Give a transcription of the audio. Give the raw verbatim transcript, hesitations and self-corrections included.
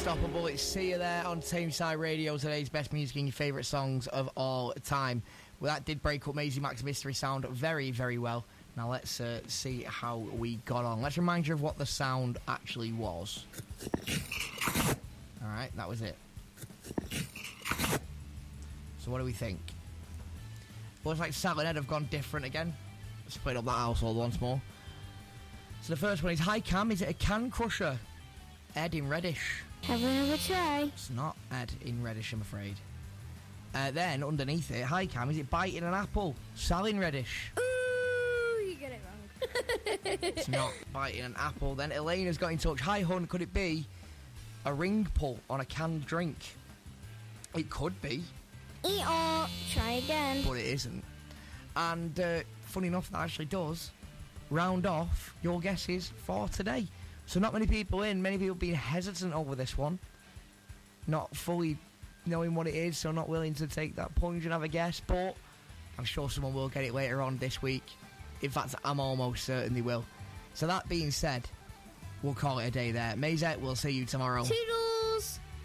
Unstoppable. It's Sia there on Tameside Radio, today's best music and your favourite songs of all time. Well, that did break up Maisie Mac's Mystery sound very, very well. Now let's uh, see how we got on. Let's remind you of what the sound actually was. Alright, that was it. So what do we think? Looks like Sal and Ed have gone different again. Let's split up that household once more. So the first one is, hi Cam, is it a can crusher? Ed in Reddish. Have another try. It's not Ed in Reddish, I'm afraid. Uh, then, underneath it, hi Cam, is it biting an apple? Sal in Reddish. Ooh, you get it wrong. It's not biting an apple. Then Elena's got in touch. Hi hun, could it be a ring pull on a canned drink? It could be. Eat or try again. But it isn't. And uh, funny enough, that actually does round off your guesses for today. So not many people in, many people being hesitant over this one, not fully knowing what it is, so not willing to take that plunge and have a guess, but I'm sure someone will get it later on this week. In fact, I'm almost certain they will. So that being said, we'll call it a day there. Mayzette, we'll see you tomorrow. Toodles!